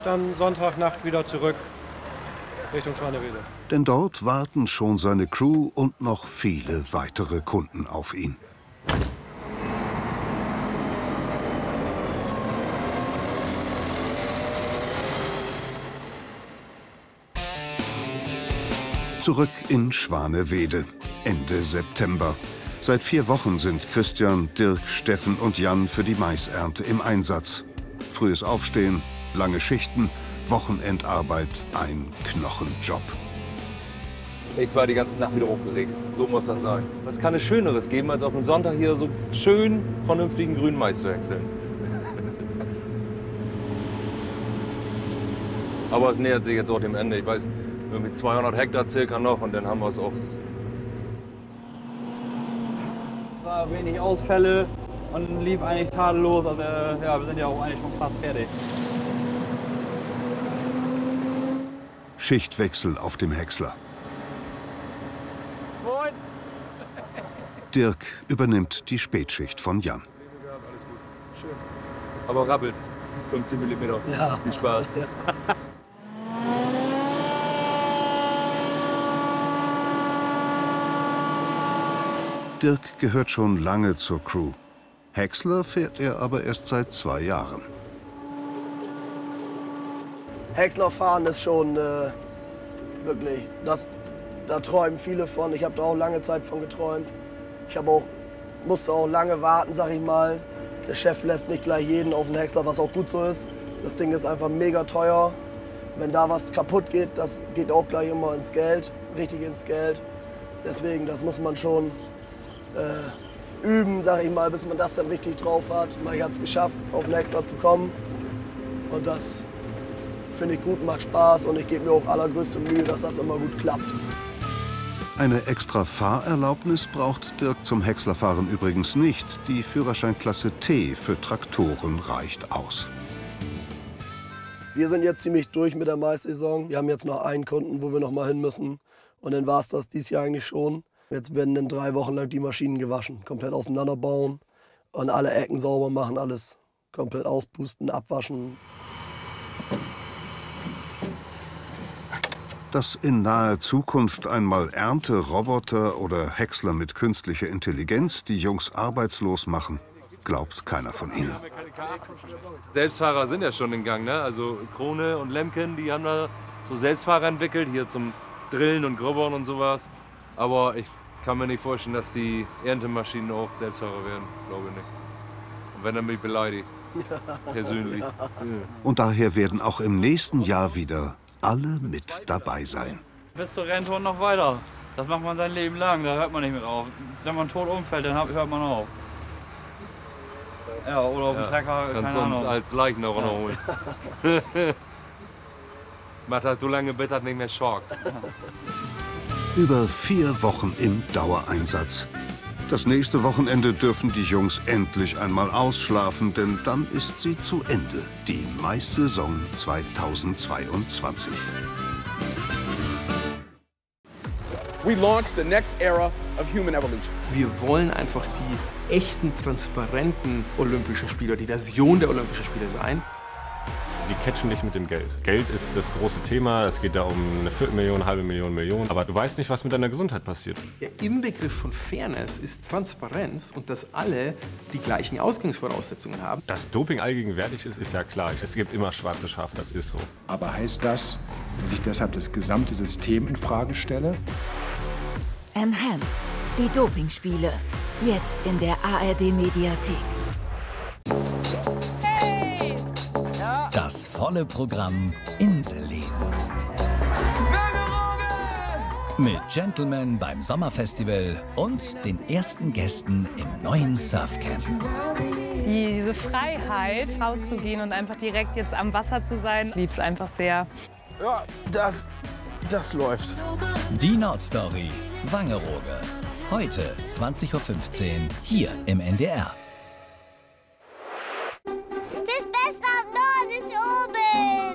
Dann Sonntagnacht wieder zurück Richtung Schwanewede. Denn dort warten schon seine Crew und noch viele weitere Kunden auf ihn. Zurück in Schwanewede, Ende September. Seit 4 Wochen sind Christian, Dirk, Steffen und Jan für die Maisernte im Einsatz. Frühes Aufstehen, lange Schichten, Wochenendarbeit, ein Knochenjob. Ich war die ganze Nacht wieder aufgeregt, so muss das sein. Was kann es Schöneres geben, als auf einen Sonntag hier so schön vernünftigen grünen Mais zu häckseln? Aber es nähert sich jetzt auch dem Ende. Ich weiß, irgendwie 200 Hektar circa noch und dann haben wir es auch. Es war wenig Ausfälle und lief eigentlich tadellos. Also ja, wir sind ja auch eigentlich schon fast fertig. Schichtwechsel auf dem Häcksler. Moin! Dirk übernimmt die Spätschicht von Jan. Alles gut. Schön. Aber rappelt. 15 mm. Ja. Viel Spaß. Ja. Dirk gehört schon lange zur Crew. Häcksler fährt er aber erst seit 2 Jahren. Häcksler fahren ist schon wirklich, da träumen viele von. Ich habe da auch lange Zeit von geträumt. Musste auch lange warten, sag ich mal. Der Chef lässt nicht gleich jeden auf den Häcksler, was auch gut so ist. Das Ding ist einfach mega teuer. Wenn da was kaputt geht, das geht auch gleich immer ins Geld, richtig ins Geld. Deswegen, das muss man schon üben, sag ich mal, bis man das dann richtig drauf hat. Ich habe es geschafft, auf den Häcksler zu kommen. Und das finde ich gut, macht Spaß und ich gebe mir auch allergrößte Mühe, dass das immer gut klappt. Eine extra Fahrerlaubnis braucht Dirk zum Häckslerfahren übrigens nicht. Die Führerscheinklasse T für Traktoren reicht aus. Wir sind jetzt ziemlich durch mit der Maissaison. Wir haben jetzt noch einen Kunden, wo wir noch mal hin müssen. Und dann war es das dieses Jahr eigentlich schon. Jetzt werden dann 3 Wochen lang die Maschinen gewaschen, komplett auseinanderbauen und alle Ecken sauber machen, alles komplett auspusten, abwaschen. Dass in naher Zukunft einmal Ernteroboter oder Häcksler mit künstlicher Intelligenz die Jungs arbeitslos machen, glaubt keiner von ihnen. Selbstfahrer sind ja schon in Gang, ne? Also Krone und Lemken, die haben da so Selbstfahrer entwickelt, hier zum Drillen und Grubbern und sowas. Aber ich kann mir nicht vorstellen, dass die Erntemaschinen auch Selbstfahrer werden, glaube ich nicht. Und wenn, dann bin ich beleidigt, persönlich. Und daher werden auch im nächsten Jahr wieder alle mit dabei sein. Bis zur Rente und noch weiter. Das macht man sein Leben lang, da hört man nicht mehr auf. Wenn man tot umfällt, dann hört man auf. Ja, oder auf den Trecker, kannst du uns als Leichen auch noch holen. Macht halt so lange Bett hat nicht mehr schockt. Über 4 Wochen im Dauereinsatz. Das nächste Wochenende dürfen die Jungs endlich einmal ausschlafen, denn dann ist sie zu Ende, die Maissaison 2022. We launched the next era of human evolution. Wir wollen einfach die echten, transparenten Olympischen Spiele, die Version der Olympischen Spiele sein. Die catchen dich mit dem Geld. Geld ist das große Thema. Es geht da um eine Viertelmillion, halbe Million, Million. Aber du weißt nicht, was mit deiner Gesundheit passiert. Der Inbegriff von Fairness ist Transparenz und dass alle die gleichen Ausgangsvoraussetzungen haben. Dass Doping allgegenwärtig ist, ist ja klar. Es gibt immer schwarze Schafe, das ist so. Aber heißt das, dass ich deshalb das gesamte System in Frage stelle? Enhanced, die Dopingspiele. Jetzt in der ARD-Mediathek. Das volle Programm Inselleben. Mit Gentlemen beim Sommerfestival und den ersten Gästen im neuen Surfcamp. Diese Freiheit, rauszugehen und einfach direkt jetzt am Wasser zu sein, ich lieb's einfach sehr. Ja, das läuft. Die Nordstory, Wangerooge. Heute 20:15 Uhr hier im NDR.